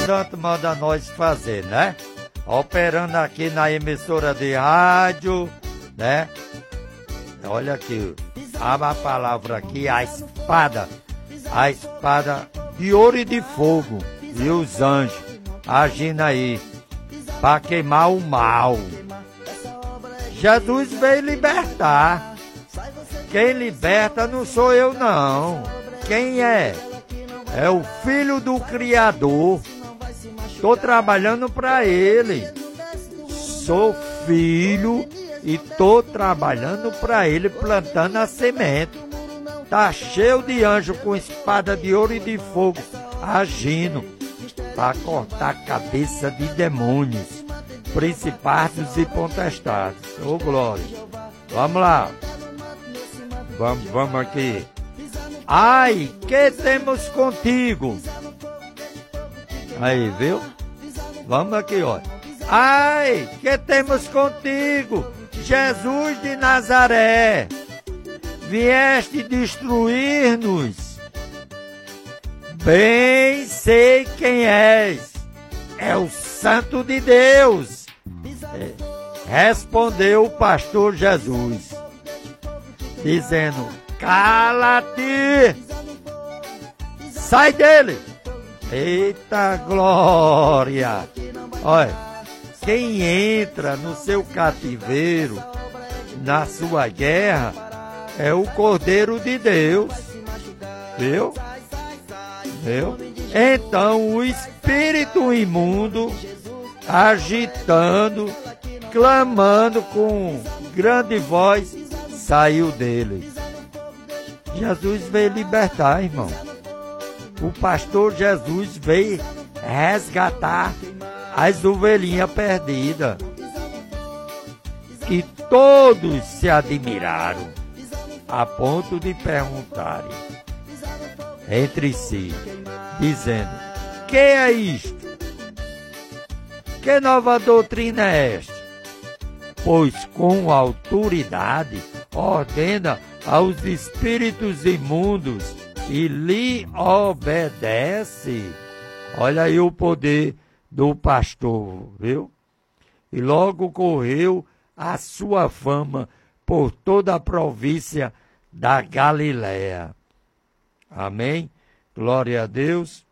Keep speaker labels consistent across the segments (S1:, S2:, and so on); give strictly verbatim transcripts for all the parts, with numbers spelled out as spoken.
S1: Santo manda nós fazer, né? Operando aqui na emissora de rádio, né? Olha aqui, a palavra aqui, a espada, a espada de ouro e de fogo, e os anjos agindo aí, para queimar o mal. Jesus veio libertar. Quem liberta não sou eu não. Quem é? É o Filho do Criador. Estou trabalhando para Ele. Sou filho e estou trabalhando para Ele, plantando a semente. Tá cheio de anjo com espada de ouro e de fogo, agindo para cortar a cabeça de demônios, principados e potestades. Ô glória! Vamos lá. Vamos, vamos aqui. Ai, que temos contigo? Aí, viu? Vamos aqui, ó. Ai, que temos contigo, Jesus de Nazaré. Vieste destruir-nos. Bem sei quem és. É o Santo de Deus. É, respondeu o pastor Jesus, dizendo: cala-te, sai dele. Eita glória! Olha, quem entra no seu cativeiro, na sua guerra, é o Cordeiro de Deus. Viu? Viu? Então o espírito imundo, agitando, clamando com grande voz, saiu dele. Jesus veio libertar, irmão. O pastor Jesus veio resgatar as ovelhinhas perdidas. E todos se admiraram, a ponto de perguntarem entre si, dizendo: que é isto? Que nova doutrina é esta? Pois com autoridade ordena aos espíritos imundos e lhe obedece. Olha aí o poder do pastor, viu? E logo correu a sua fama por toda a província da Galiléia. Amém? Glória a Deus.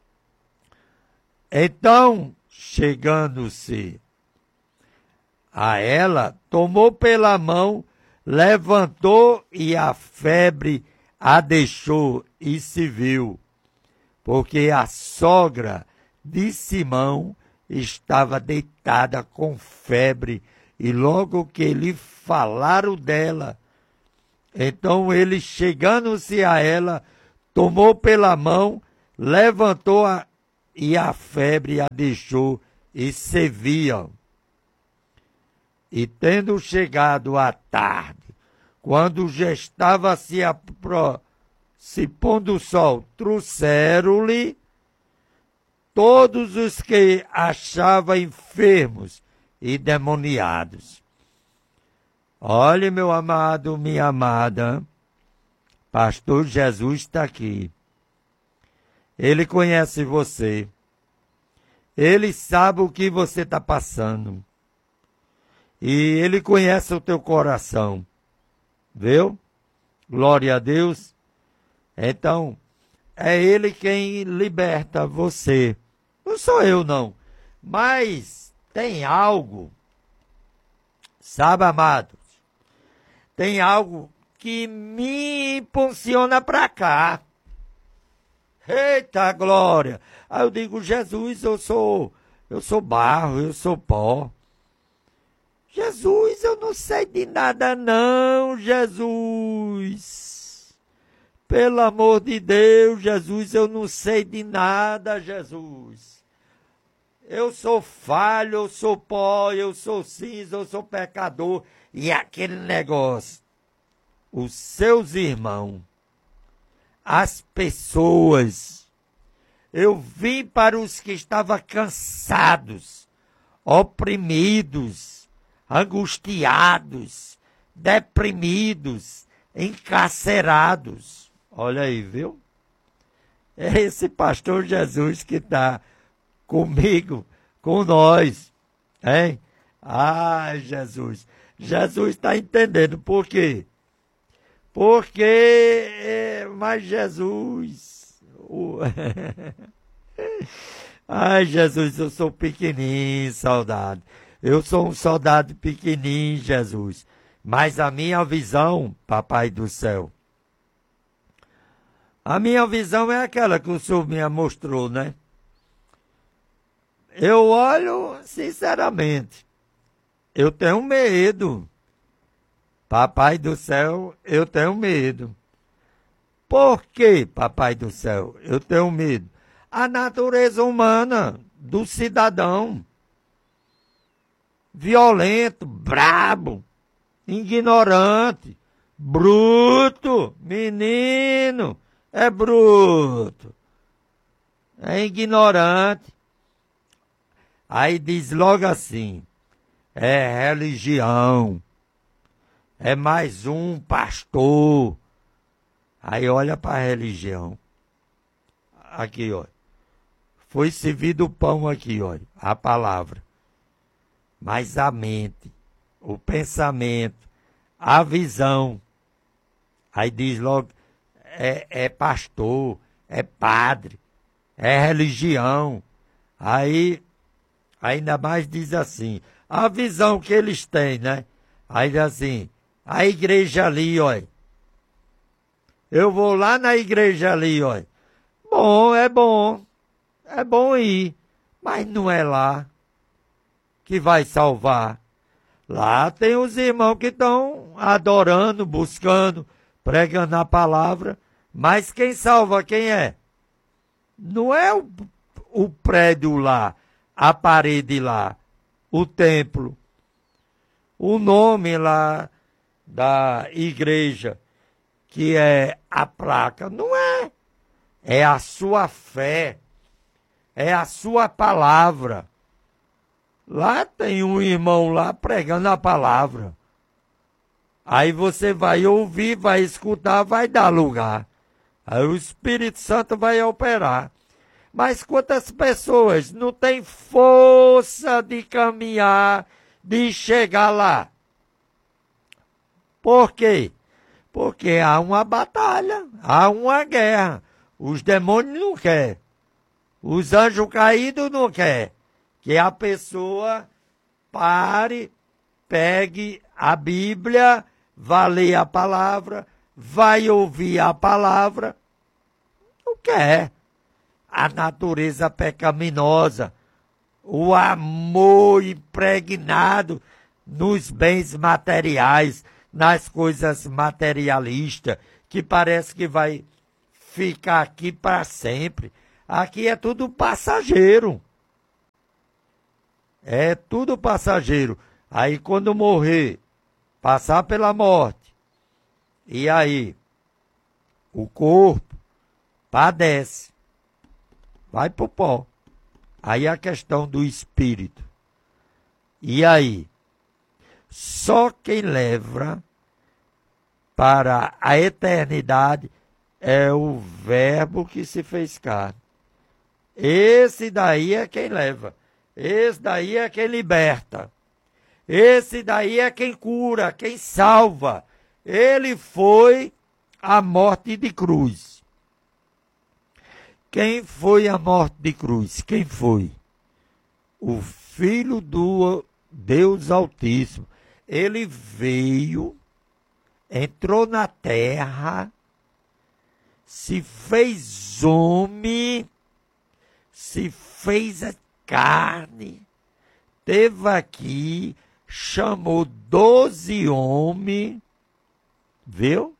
S1: Então, chegando-se a ela, tomou pela mão, levantou e a febre a deixou e se viu, porque a sogra de Simão estava deitada com febre, e logo que lhe falaram dela, então ele, chegando-se a ela, tomou pela mão, levantou-a e a febre a deixou e se viam. E tendo chegado à tarde, quando já estava se, apro... se pondo o sol, trouxeram-lhe todos os que achavam enfermos e demoniados. Olhe, meu amado, minha amada, pastor Jesus está aqui. Ele conhece você. Ele sabe o que você está passando. E ele conhece o teu coração. Viu? Glória a Deus. Então, é ele quem liberta você. Não sou eu, não. Mas tem algo, sabe, amados? Tem algo que me impulsiona para cá. Eita glória! Aí eu digo: Jesus, eu sou, eu sou barro, eu sou pó. Jesus, eu não sei de nada não, Jesus. Pelo amor de Deus, Jesus, eu não sei de nada, Jesus. Eu sou falho, eu sou pó, eu sou cinza, eu sou pecador. E aquele negócio, os seus irmãos, as pessoas, eu vim para os que estavam cansados, oprimidos, angustiados, deprimidos, encarcerados. Olha aí, viu? É esse pastor Jesus que está comigo, com nós, hein? Ai, Jesus. Jesus está entendendo por quê? Porque, mas Jesus... o- Ai, Jesus, eu sou pequenininho, soldado. Eu sou um soldado pequenininho, Jesus. Mas a minha visão, Papai do céu, a minha visão é aquela que o Senhor me mostrou, né? Eu olho, sinceramente, eu tenho medo. Papai do céu, eu tenho medo. Por que, Papai do céu, eu tenho medo? A natureza humana do cidadão. Violento, brabo, ignorante, bruto, menino, é bruto, é ignorante. Aí diz logo assim, é religião, é mais um pastor. Aí olha para a religião. Aqui, ó. Foi servido o pão aqui, ó, a palavra. Mas a mente, o pensamento, a visão. Aí diz logo, é, é pastor, é padre, é religião. Aí, ainda mais diz assim, a visão que eles têm, né? Aí diz assim, a igreja ali, ó. Eu vou lá na igreja ali, ó. Bom, é bom. É bom ir. Mas não é lá que vai salvar. Lá tem os irmãos que estão adorando, buscando, pregando a palavra. Mas quem salva quem é? Não é o, o prédio lá, a parede lá, o templo, o nome lá da igreja, que é a placa. Não é. É a sua fé. É a sua palavra. Lá tem um irmão lá pregando a palavra. Aí você vai ouvir, vai escutar, vai dar lugar. Aí o Espírito Santo vai operar. Mas quantas pessoas não têm força de caminhar, de chegar lá? Por quê? Porque há uma batalha, há uma guerra. Os demônios não querem. Os anjos caídos não querem. Que a pessoa pare, pegue a Bíblia, vá ler a palavra, vai ouvir a palavra. Não quer. A natureza pecaminosa, o amor impregnado nos bens materiais, nas coisas materialistas, que parece que vai ficar aqui para sempre. Aqui é tudo passageiro. É tudo passageiro. Aí quando morrer, passar pela morte, e aí o corpo padece, vai pro pó. Aí a questão do espírito. E aí? Só quem leva para a eternidade é o verbo que se fez carne. Esse daí é quem leva. Esse daí é quem liberta. Esse daí é quem cura, quem salva. Ele foi a morte de cruz. Quem foi a morte de cruz? Quem foi? O Filho do Deus Altíssimo. Ele veio, entrou na terra, se fez homem, se fez a carne, teve aqui, chamou doze homens, viu?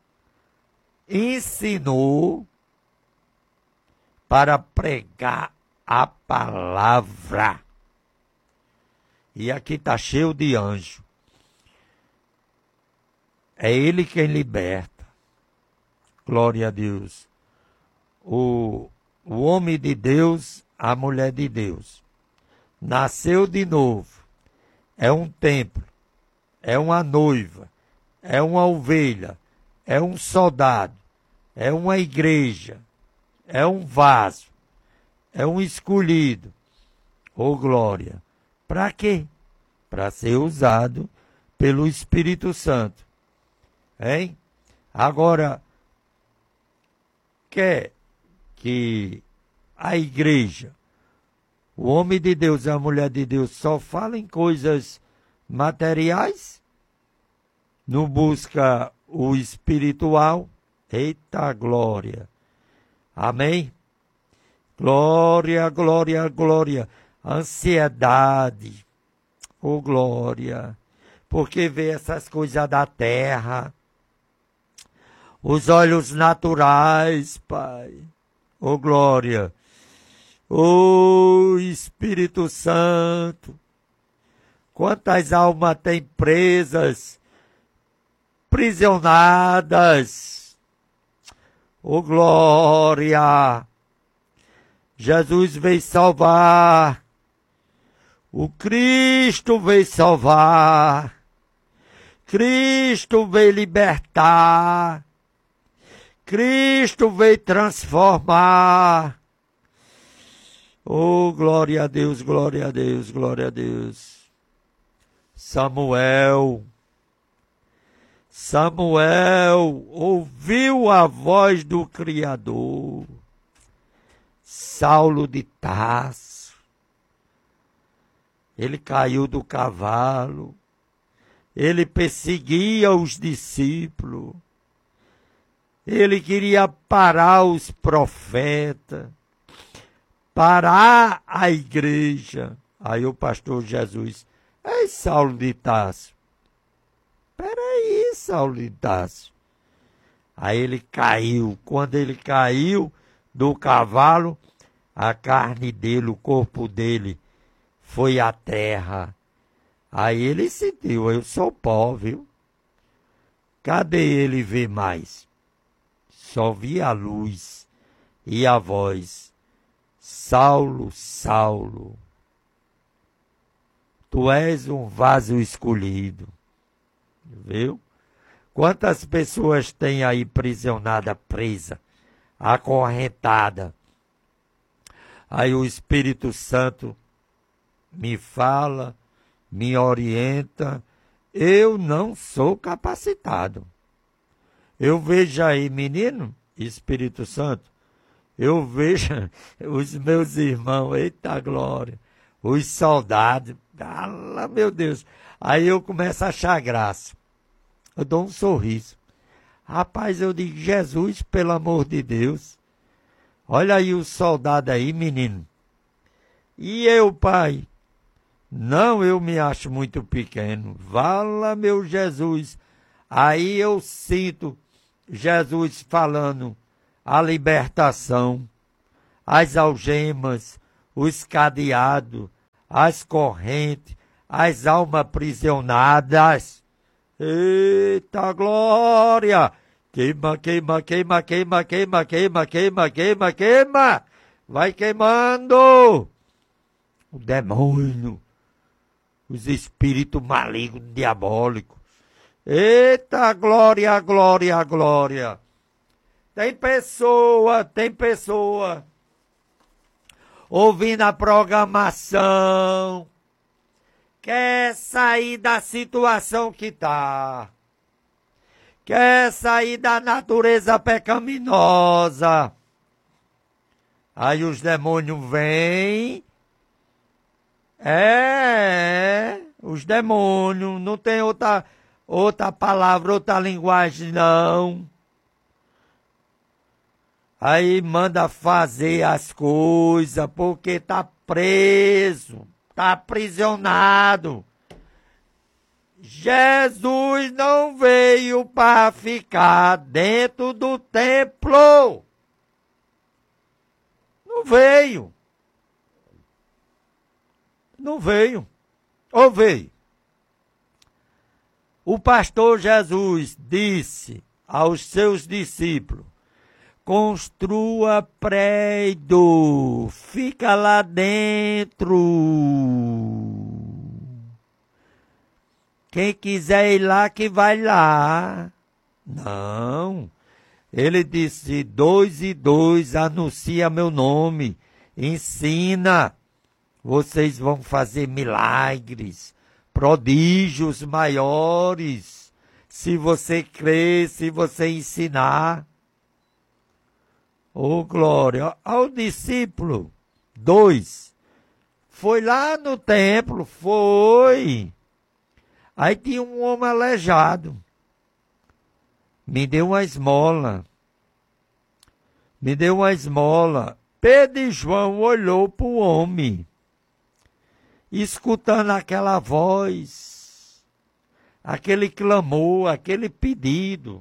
S1: Ensinou para pregar a palavra. E aqui está cheio de anjo. É ele quem liberta. Glória a Deus. O, o homem de Deus, a mulher de Deus. Nasceu de novo. É um templo. É uma noiva. É uma ovelha. É um soldado. É uma igreja. É um vaso. É um escolhido. Ô glória! Para quê? Para ser usado pelo Espírito Santo. Hein? Agora, quer que a igreja, o homem de Deus e a mulher de Deus só falem coisas materiais? Não busca o espiritual? Eita glória! Amém? Glória, glória, glória. Ansiedade. Oh, glória. Porque vê essas coisas da terra. Os olhos naturais, Pai. Oh, glória. Oh, Espírito Santo. Quantas almas tem presas, prisionadas. Oh, glória. Jesus veio salvar. O Cristo veio salvar. Cristo veio libertar. Cristo veio transformar. Oh, glória a Deus, glória a Deus, glória a Deus. Samuel. Samuel ouviu a voz do Criador. Saulo de Tarso. Ele caiu do cavalo. Ele perseguia os discípulos. Ele queria parar os profetas. Parar a igreja. Aí o pastor Jesus, ei, Saulo de Tarso. Peraí, Saulo de Tarso. Aí ele caiu. Quando ele caiu do cavalo, a carne dele, o corpo dele, foi à terra. Aí ele sentiu, eu sou pó, viu? Cadê ele ver mais? Só vi a luz e a voz. Saulo, Saulo, tu és um vaso escolhido. Viu? Quantas pessoas tem aí prisionada, presa, acorrentada? Aí o Espírito Santo me fala, me orienta. Eu não sou capacitado. Eu vejo aí, menino, Espírito Santo, eu vejo os meus irmãos, eita glória, os soldados, ah, meu Deus. Aí eu começo a achar graça. Eu dou um sorriso. Rapaz, eu digo, Jesus, pelo amor de Deus. Olha aí o soldado aí, menino. E eu, pai? Não, eu me acho muito pequeno. Vala, meu Jesus. Aí eu sinto Jesus falando a libertação, as algemas, os cadeados, as correntes, as almas aprisionadas. Eita glória! Queima, queima, queima, queima, queima, queima, queima, queima, queima! Vai queimando! O demônio, os espíritos malignos, diabólicos. Eita glória, glória, glória! Tem pessoa, tem pessoa ouvindo a programação, quer sair da situação que está, quer sair da natureza pecaminosa. Aí os demônios vêm, é, os demônios, não tem outra, outra palavra, outra linguagem não. Aí manda fazer as coisas porque tá preso, tá aprisionado. Jesus não veio para ficar dentro do templo. Não veio. Não veio. Ou veio? O pastor Jesus disse aos seus discípulos: construa prédio, fica lá dentro. Quem quiser ir lá, que vai lá. Não. Ele disse, dois e dois, anuncia meu nome, ensina. vocês vão fazer milagres, prodígios maiores, se você crer, se você ensinar. Ô, glória! Ao discípulo, dois, foi lá no templo, foi. Aí tinha um homem aleijado. Me deu uma esmola. Me deu uma esmola. Pedro e João olhou para o homem, escutando aquela voz, aquele clamor, aquele pedido.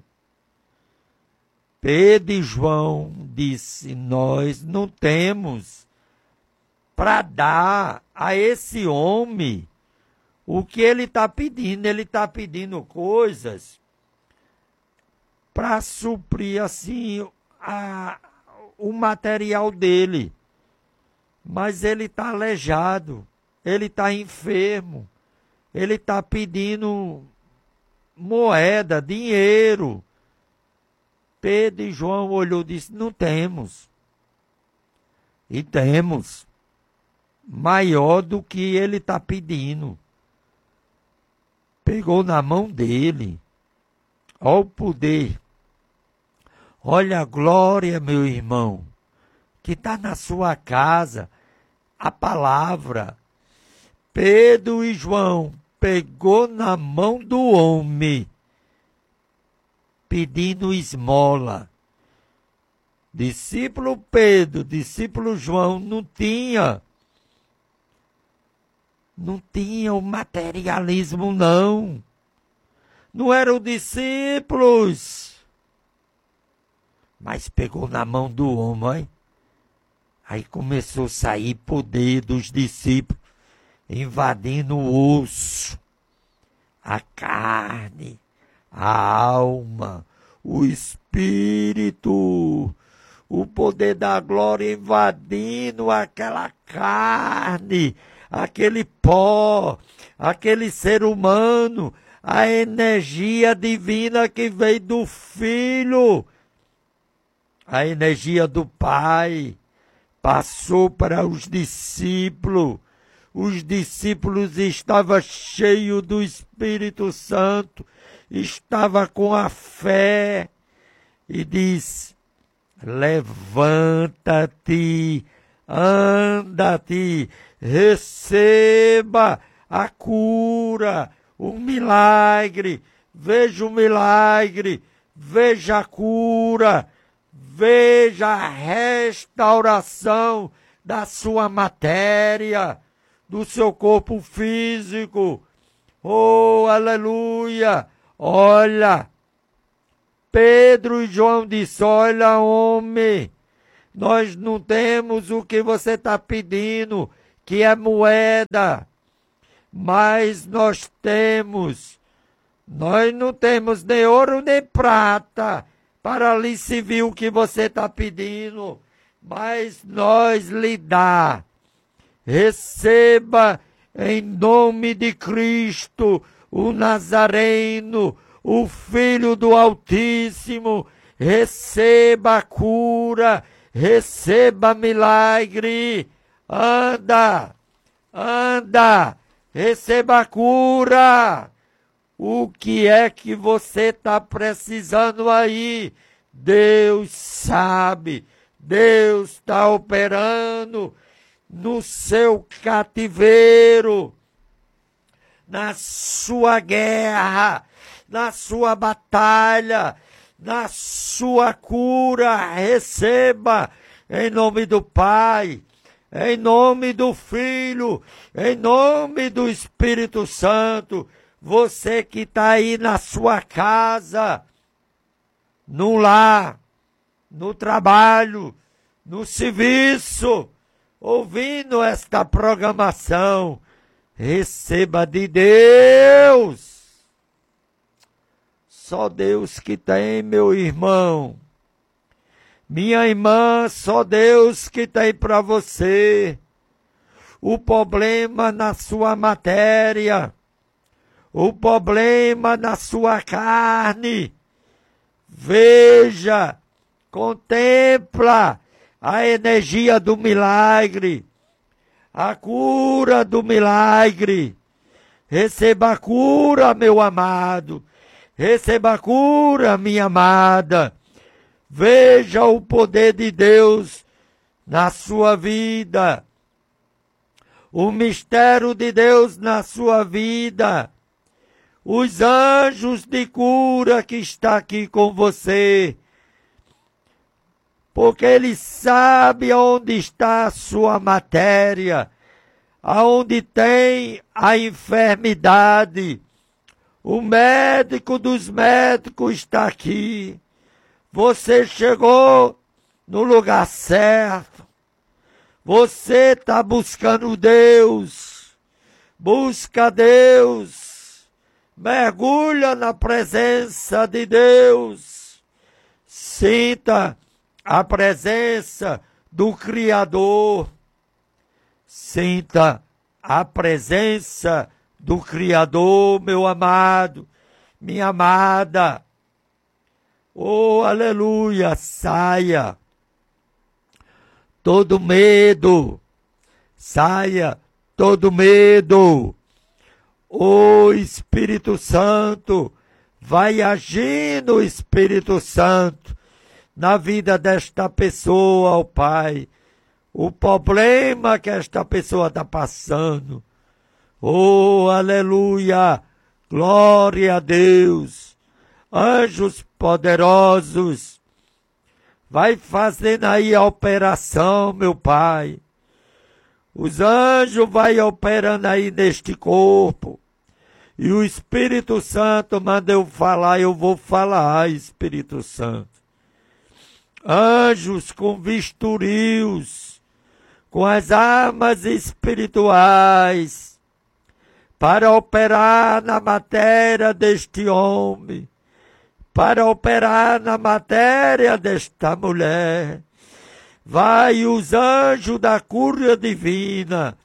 S1: Pedro e João disse, nós não temos para dar a esse homem o que ele está pedindo. Ele está pedindo coisas para suprir assim a, o material dele. Mas ele está aleijado, ele está enfermo, ele está pedindo moeda, dinheiro. Pedro e João olhou e disse, não temos. E temos maior do que ele está pedindo. Pegou na mão dele. Olha o poder. Olha a glória, meu irmão, que está na sua casa, a palavra. Pedro e João pegou na mão do homem, pedindo esmola. Discípulo Pedro, discípulo João, não tinha, não tinha o materialismo, não. Não eram discípulos. Mas pegou na mão do homem. Aí começou a sair poder dos discípulos, invadindo o osso, a carne, a alma, o espírito, o poder da glória invadindo aquela carne, aquele pó, aquele ser humano, a energia divina que veio do Filho, a energia do Pai, passou para os discípulos. Os discípulos estavam cheios do Espírito Santo, estava com a fé, e diz, levanta-te, anda-te, receba a cura, o milagre, veja o milagre, veja a cura, veja a restauração da sua matéria, do seu corpo físico. Oh, aleluia! Olha, Pedro e João disse, olha, homem, nós não temos o que você está pedindo, que é moeda, mas nós temos, nós não temos nem ouro nem prata para lhe servir o que você está pedindo, mas nós lhe dá. Receba em nome de Cristo, o Nazareno, o Filho do Altíssimo, receba a cura, receba milagre, anda, anda, receba a cura. O que é que você está precisando aí? Deus sabe, Deus está operando no seu cativeiro, na sua guerra, na sua batalha, na sua cura. Receba em nome do Pai, em nome do Filho, em nome do Espírito Santo. Você que está aí na sua casa, no lar, no trabalho, no serviço, ouvindo esta programação, receba de Deus. Só Deus que tem, meu irmão. Minha irmã, só Deus que tem para você. O problema na sua matéria, o problema na sua carne. Veja, contempla a energia do milagre, a cura do milagre. Receba a cura, meu amado. Receba a cura, minha amada. Veja o poder de Deus na sua vida. O mistério de Deus na sua vida. Os anjos de cura que está aqui com você. Porque Ele sabe onde está a sua matéria, aonde tem a enfermidade. O médico dos médicos está aqui. Você chegou no lugar certo. Você está buscando Deus. Busca Deus. Mergulha na presença de Deus. Sinta a presença do Criador. Sinta a presença do Criador, meu amado, minha amada. Oh, aleluia, saia todo medo, saia todo medo. Oh, Espírito Santo, vai agindo, Espírito Santo, na vida desta pessoa, ó Pai, o problema que esta pessoa está passando. Oh, aleluia, glória a Deus, anjos poderosos, vai fazendo aí a operação, meu Pai. Os anjos vai operando aí neste corpo. E o Espírito Santo manda eu falar, eu vou falar, Espírito Santo. Anjos com vistoris, com as armas espirituais, para operar na matéria deste homem, para operar na matéria desta mulher. Vai os anjos da cura divina,